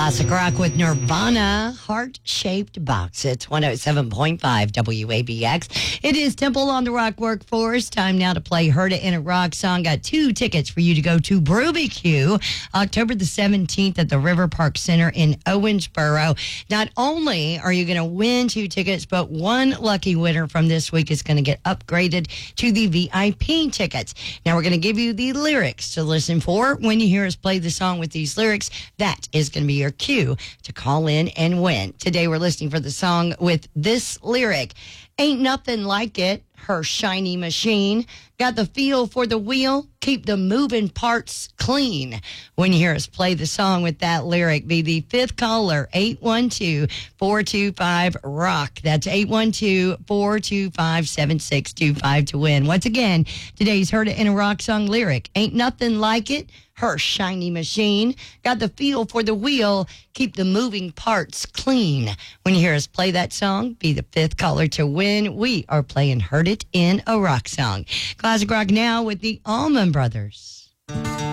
Classic rock with Nirvana, Heart-Shaped Box. It's 107.5 WABX. It is Temple on the Rock Workforce. Time now to play Heard It in a Rock Song. Got 2 tickets for you to go to BrewBQ October the 17th at the River Park Center in Owensboro. Not only are you going to win 2 tickets, but one lucky winner from this week is going to get upgraded to the VIP tickets. Now we're going to give you the lyrics to listen for. When you hear us play the song with these lyrics, that is going to be your cue to call in and win. Today we're listening for the song with this lyric. Ain't nothing like it, her shiny machine. Got the feel for the wheel, keep the moving parts clean. When you hear us play the song with that lyric, be the 5th caller, 812-425-ROCK. That's 812-425-7625 to win. Once again, today's Heard It in a Rock Song lyric. Ain't nothing like it, her shiny machine. Got the feel for the wheel, keep the moving parts clean. When you hear us play that song, be the 5th caller to win. We are playing Heard It in a Rock Song. Classic rock now with the Allman Brothers.